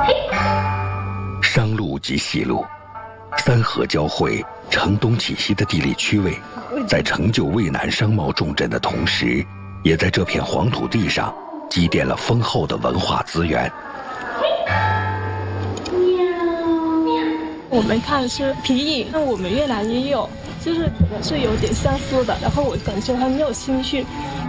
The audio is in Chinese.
商路及西路，三河交汇、城东气息的地理区位，在成就渭南商贸重镇的同时，也在这片黄土地上积淀了丰厚的文化资源。 我们看是皮影，那我们越南也有，就是可能是有点相似的。然后我感觉很有兴趣，